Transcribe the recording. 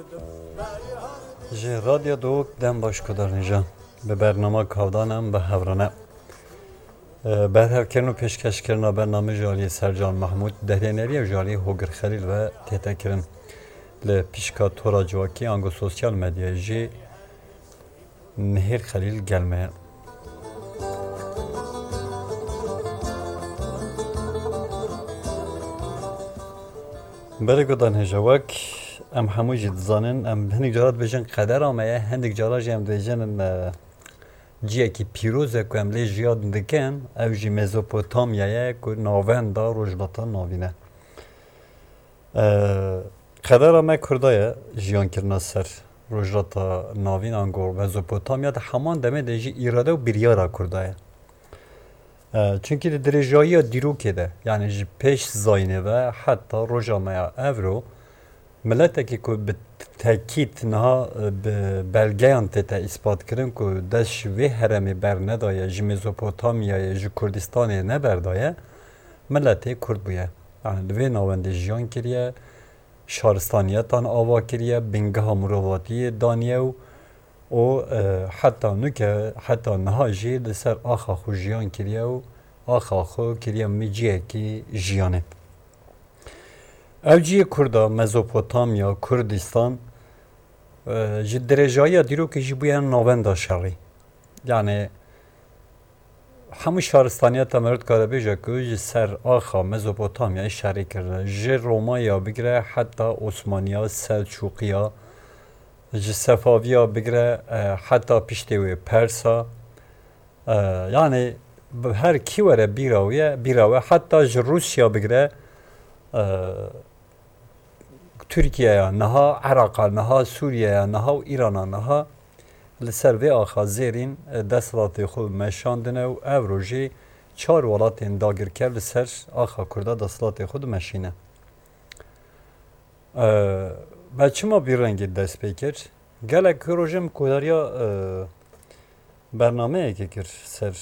جی رادیو دوک دم باش کدار نیجا به برنامه کودانم به هورانه بعد هر کنو پیشکش کردن برنامه جالی سرجان محمود دهلینری و جالی هوگر خلیل و تهتا کرن ل پیشکا تورا جواکی آنگو سوسیال مدیا جی نهیر خلیل گلمه برای کدان هجوک ام همو جد زانن ام هندیک جارات بجن قدر آمه هندیک جارات جم دیجن جیه کی پیروزه که ام لی جیاد دکن او جی مزوپوتامیه که ناوین دا روجبتا ناوینه قدر آمه کردایه جیان کرنا سر روجبتا ناوین آنگور مزوپوتامیا ده همان دمه دیجی ایراده و بریارا کردایه چونکی ده درجایی دیرو کده یعنی جی پیش زاینه و حتی روجامه اورو ملت که به تاکید نه بلگیان تتا اثبات کردن که دش وی هرمی بر ندایه جی مزوپوتامیا جی کردستان نبردایه ملت کرد بویه یعنی دوی ناوند جیان کریه شهرستانیتان آوا کریه بنگه مروواتی دانیه و حتی نوکه حتی نها جی لسر آخا خو جیان کریه و آخا خو کریه میجیه کی جیانه اوجی کردا مزوپوتامیا کردستان جی درجایی دیرو که جی بویان ناوندا شری یعنی همو شهرستانیت مرد کاره بیجا که جی سر آخا مزوپوتامیا شری کرده جی رومایا بگره حتی عثمانیا سلچوقیا جی صفاویا بگره حتی پشتوی پرسا یعنی هر کی وره بیراوه حتی جی روسیا بگره ترکیه نها عراق نها سوریه نها و ایران نها لسر و آخا زیرین دستلاتی خود مشاندنه و اوروژی چار ولاتین داگر کرد لسر آخا کرده دستلاتی خود مشینه بچه ما بیرنگی دست پیکر گلک روژم کداریا برنامه که کر سر